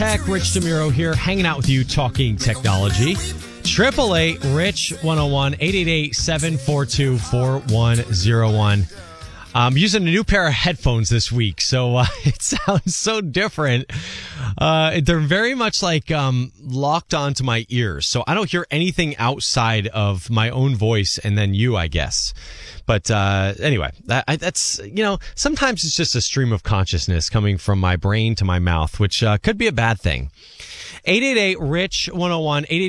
Tech. Rich DeMuro here, hanging out with you, talking technology. 888-RICH-101, 888-742-4101. I'm using a new pair of headphones this week, so it sounds so different. They're very much like locked onto my ears, so I don't hear anything outside of my own voice and then you, I guess. But anyway, that's, sometimes it's just a stream of consciousness coming from my brain to my mouth, which could be a bad thing. 888-RICH-101,